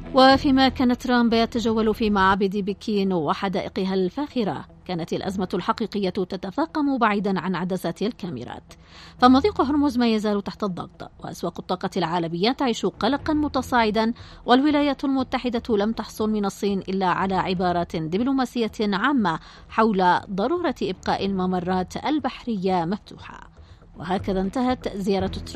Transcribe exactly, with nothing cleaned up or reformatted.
وفيما كان ترامب يتجول في معابد بكين وحدائقها الفاخرة، كانت الأزمة الحقيقية تتفاقم بعيدا عن عدسات الكاميرات، فمضيق هرمز ما يزال تحت الضغط، وأسواق الطاقة العالمية تعيش قلقا متصاعدا، والولايات المتحدة لم تحصل من الصين إلا على عبارات دبلوماسية عامة حول ضرورة إبقاء الممرات البحرية مفتوحة. وهكذا انتهت زيارة